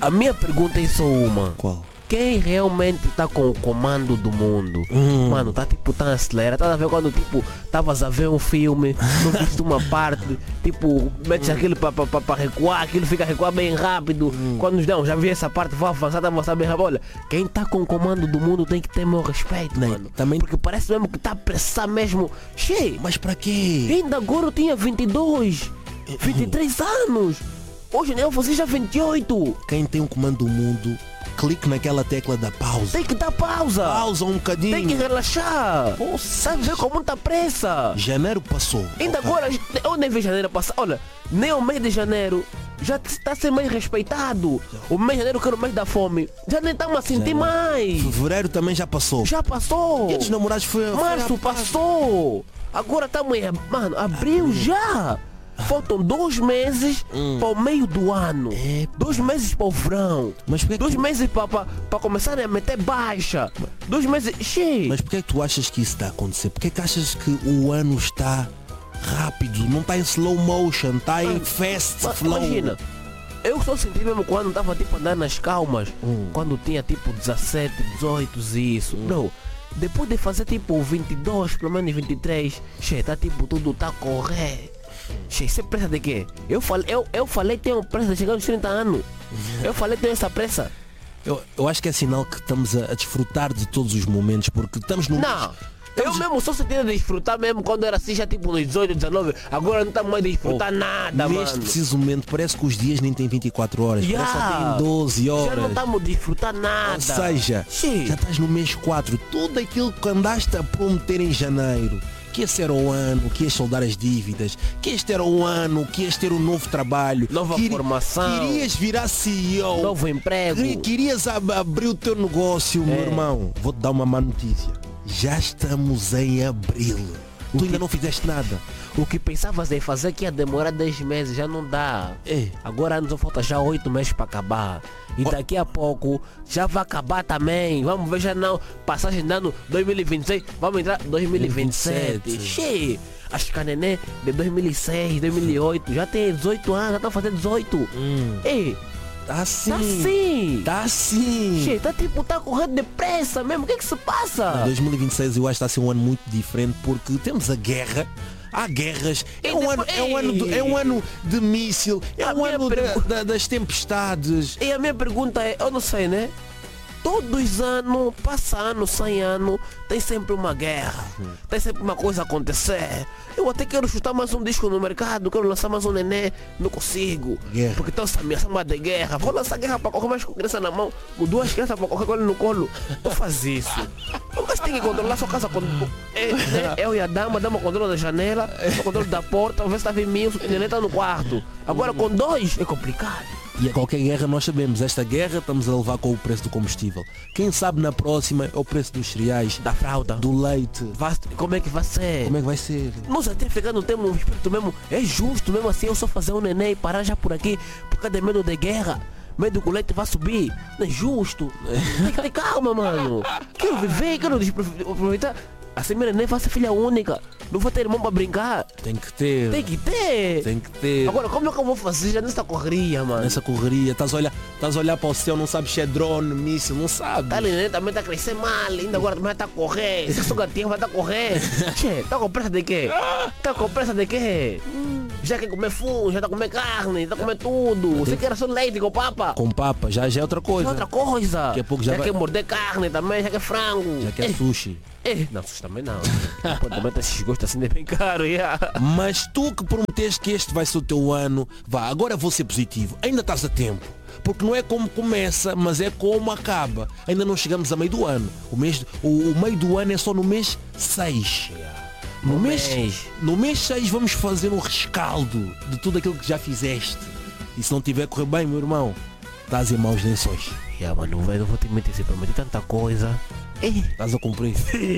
A minha pergunta é só uma. Qual? Quem realmente tá com o comando do mundo? Mano, tá tipo, tá acelera. Tá a ver quando tipo, tavas a ver um filme, não viste uma parte, tipo, metes aquilo pra recuar, aquilo fica a recuar bem rápido. Quando nos dão, já vi essa parte, vou avançar bem rápido. Olha, quem tá com o comando do mundo tem que ter meu respeito, Né, mano. também- Porque parece mesmo que tá a pressar mesmo. Cheio. Mas para quê? Ainda agora eu tinha 22, 23 anos. Hoje nem eu vou já 28. Quem tem o comando do mundo, clique naquela tecla da pausa. Tem que dar pausa. Pausa um bocadinho. Tem que relaxar. Sabe ver com muita pressa. Janeiro passou. Ainda Ok. agora, eu nem vi janeiro passar. Olha, nem o mês de janeiro já está a ser mais respeitado. O mês de janeiro, que era o mês da fome, já nem estamos a sentir mais. Fevereiro também já passou. Já passou. Dia dos namorados foi Março passou. Agora estamos em... Mano, abril já. Faltam 2 meses para o meio do ano. 2 meses para o verão. Mas porquê que 2 tu- meses para começar a meter baixa. 2 meses... Cheio. Mas porquê é que tu achas que isso está a acontecer? Porquê é que achas que o ano está rápido? Não está em slow motion, está em fast Mas flow. imagina, eu só senti mesmo quando estava tipo andando nas calmas, quando tinha tipo 17, 18 e isso. Bro, depois de fazer tipo 22, pelo menos 23, che, tá tipo tudo tá a correr. Che, você pressa de quê? Eu falei tenho pressa de chegar aos 30 anos. Eu falei tenho essa pressa. Eu acho que é sinal que estamos a desfrutar de todos os momentos, porque estamos no... Não. Eu mesmo só senti de desfrutar mesmo quando era assim já tipo nos 18, 19. Agora não está mais a desfrutar nada, Neste mano. preciso momento parece que os dias nem têm 24 horas, parece que só Yeah. têm 12 horas. Já não estamos a desfrutar nada. Ou seja, Sim. já estás no mês 4, tudo aquilo que andaste a prometer em janeiro, que este era o ano, que ias soldar as dívidas, que este era o ano, que ias ter um novo trabalho, Nova formação. querias virar CEO, Novo emprego. querias abrir o teu negócio, meu irmão. Vou-te dar uma má notícia. Já estamos em abril. Tu ainda não fizeste nada. O que pensavas em fazer que ia demorar 10 meses já não dá. Agora nos falta já 8 meses para acabar. E daqui a pouco já vai acabar também. Vamos ver já não. Passagem de ano 2026. Vamos entrar 2027. 2027. Cheio. Acho que a neném de 2006, 2008 já tem 18 anos, já tá fazendo 18. Ei, Tá sim. tá assim. Tá sim. Cheio, tá tipo, tá correndo depressa mesmo. O que é que se passa? 2026 eu acho que está a ser um ano muito diferente porque temos a guerra. Há guerras, é um ano de míssil, é A um minha ano pergunta- das tempestades. E a minha pergunta é, eu não sei, né? Todos os anos, passa ano, 100 anos, tem sempre uma guerra, tem sempre uma coisa a acontecer. Eu até quero chutar mais um disco no mercado, quero lançar mais um neném, não consigo. Guerra. Porque estão ameaçando de guerra. Vou lançar guerra para correr mais com criança na mão, com 2 crianças para correr com ele no colo. Não faz isso. O gajo tem que controlar a sua casa. Né? Eu e a dama controla da janela, o controle da porta, ver se está em mim, o neném está no quarto. Agora com 2 é complicado. E a qualquer guerra nós sabemos, esta guerra estamos a levar com o preço do combustível. Quem sabe na próxima é o preço dos cereais, Da fralda. do leite. Como é que vai ser? Como é que vai ser? Nós até africanos temos um espírito mesmo, é justo mesmo assim eu só fazer um neném e parar já por aqui, por causa de medo de guerra, medo que o leite vai subir, não é justo. Tem que ter calma, mano. Quero viver, quero aproveitar. Assim meu neném vai ser filha única, não vou ter irmão para brincar. Tem que ter. Tem que ter. Tem que ter. Agora como é que eu vou fazer já nessa correria, mano? Nessa correria, estás a olhar para o céu, não sabes se é drone, míssil, não sabes. Tá, neném também tá crescendo mal, ainda agora também tá a correr. Se sou gatinho vai tá a correr. Che, tá com pressa de quê? Tá com pressa de quê? Já quer comer fungo, já tá comer carne, tá comer tudo. Você quer só leite com papa? Com papa, já é outra coisa. É outra coisa. Daqui a pouco já vai- quer morder carne também, já quer frango. Já quer sushi. Não, sushi também não. Pô, também tá esses gostos assim de bem caro, yeah. Mas tu que prometeste que este vai ser o teu ano, vá, agora vou ser positivo, ainda estás a tempo. Porque não é como começa, mas é como acaba. Ainda não chegamos a meio do ano. O meio do ano é só no mês 6. No mês 6 vamos fazer um rescaldo de tudo aquilo que já fizeste. E se não tiver a correr bem, meu irmão, estás em maus lençóis. Mano, velho, não vou te mentir, se prometi tanta coisa. Estás a cumprir.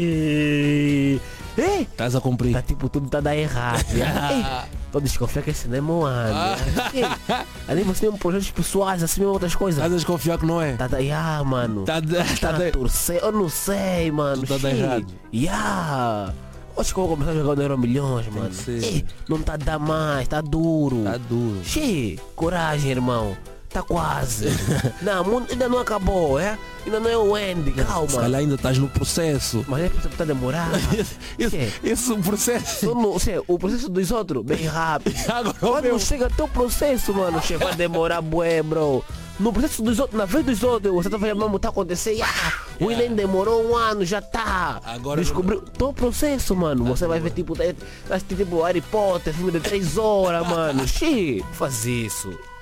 Estás a cumprir. Tá tipo, tudo tá dando errado. Tô desconfiando que esse não é meu ano. Ali você tem um projetos pessoais, assim mesmo outras coisas. Estás a desconfiar que não é? Tá, mano. Tá a torcer, eu não sei, mano. Tudo tá errado. Acho que eu vou começar a jogar no Euro Milhões, mano. ser. Não tá a dar mais, tá duro. Tá duro. Coragem, irmão. Tá quase. Não, ainda não acabou, é? Ainda não é o end, Se calma. calhar ainda estás no processo. Mas é que você tá a demorar. Esse processo. O processo dos outros, bem rápido. Agora, Quando meu, chega teu processo, mano, vai demorar bué, bro. No processo dos outros, na vez dos outros, você tá vendo mesmo, tá acontecendo, o nem demorou 1 ano, já tá. Agora descobriu teu processo, mano. Você vai ver tipo, tipo Harry Potter, filme de 3 horas, mano. Xi, faz isso.